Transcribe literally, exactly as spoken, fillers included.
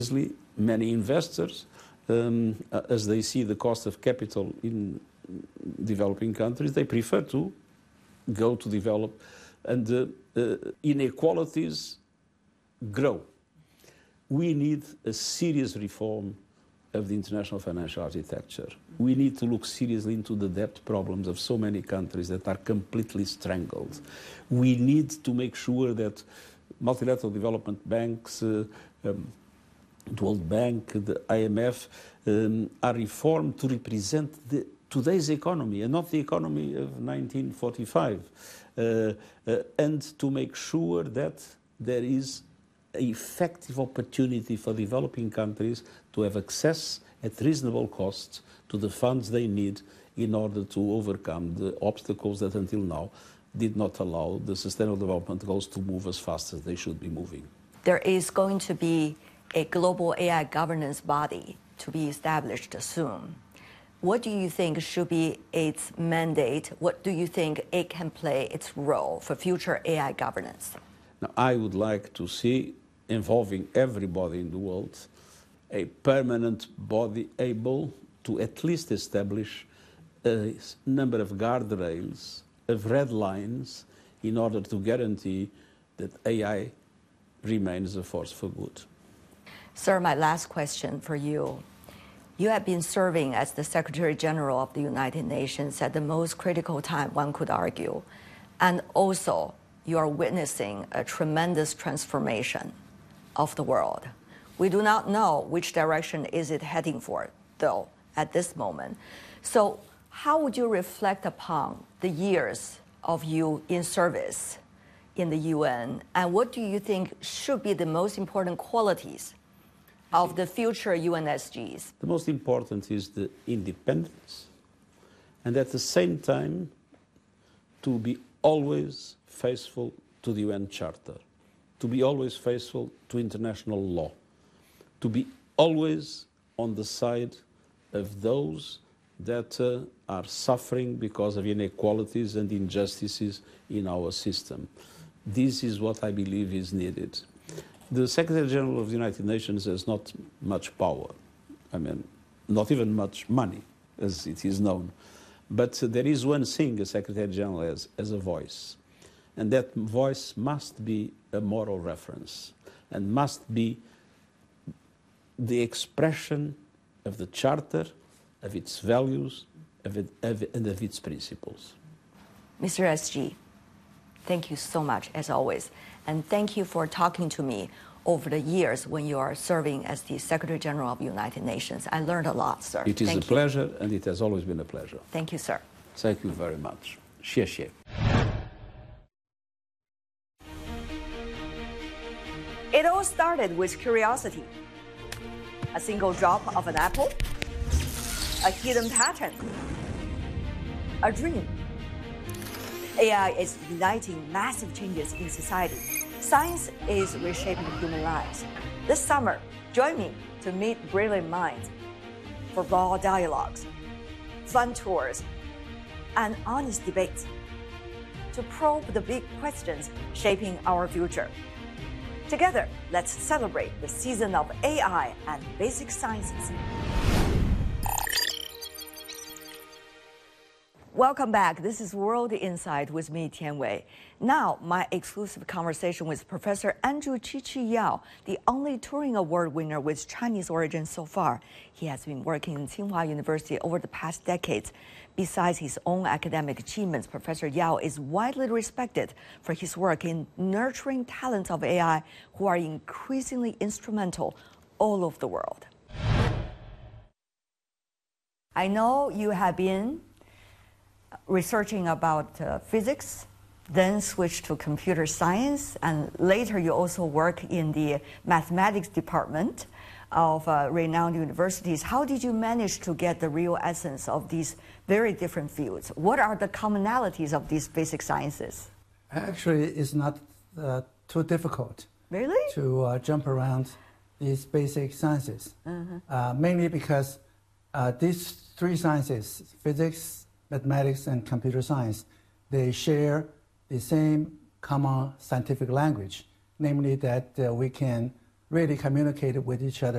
Obviously, many investors, um, as they see the cost of capital in developing countries, they prefer to go to develop, and uh, uh, inequalities grow. We need a serious reform of the international financial architecture. We need to look seriously into the debt problems of so many countries that are completely strangled. We need to make sure that multilateral development banks, uh, um, the World Bank, the I M F, um, are reformed to represent the, today's economy and not the economy of nineteen forty-five, uh, uh, and to make sure that there is an effective opportunity for developing countries to have access at reasonable costs to the funds they need in order to overcome the obstacles that until now did not allow the Sustainable Development Goals to move as fast as they should be moving. There is going to be a global A I governance body to be established soon. What do you think should be its mandate? What do you think it can play its role for future A I governance? Now, I would like to see, involving everybody in the world, a permanent body able to at least establish a number of guardrails, of red lines, in order to guarantee that A I remains a force for good. Sir, my last question for you. You have been serving as the Secretary General of the United Nations at the most critical time, one could argue. And also, you are witnessing a tremendous transformation of the world. We do not know which direction is it heading for, though, at this moment. So how would you reflect upon the years of you in service in the U N, and what do you think should be the most important qualities of the future U N S Gs? The most important is the independence, and at the same time, to be always faithful to the U N Charter, to be always faithful to international law, to be always on the side of those that uh, are suffering because of inequalities and injustices in our system. This is what I believe is needed. The Secretary General of the United Nations has not much power. I mean, not even much money, as it is known. But there is one thing a Secretary General has, as a voice. And that voice must be a moral reference and must be the expression of the Charter, of its values, of it, of, and of its principles. Mister S G, thank you so much, as always. And thank you for talking to me over the years when you are serving as the Secretary General of the United Nations. I learned a lot, sir. It is thank a pleasure, you. And it has always been a pleasure. Thank you, sir. Thank you very much. Xie xie. It all started with curiosity. A single drop of an apple, a hidden pattern, a dream. A I is igniting massive changes in society. Science is reshaping human lives. This summer, join me to meet brilliant minds for raw dialogues, fun tours, and honest debates to probe the big questions shaping our future. Together, let's celebrate the season of A I and basic sciences. Welcome back. This is World Insight with me, Tian Wei. Now, my exclusive conversation with Professor Andrew Chi-Chi Yao, the only Turing Award winner with Chinese origin so far. He has been working in Tsinghua University over the past decades. Besides his own academic achievements, Professor Yao is widely respected for his work in nurturing talents of A I who are increasingly instrumental all over the world. I know you have been researching about uh, physics, then switched to computer science, and later you also work in the mathematics department of uh, renowned universities. How did you manage to get the real essence of these very different fields? What are the commonalities of these basic sciences? Actually, it's not uh, too difficult. Really? To uh, jump around these basic sciences, mm-hmm. uh, mainly because uh, these three sciences, physics, mathematics, and computer science, they share the same common scientific language, namely that uh, we can really communicate with each other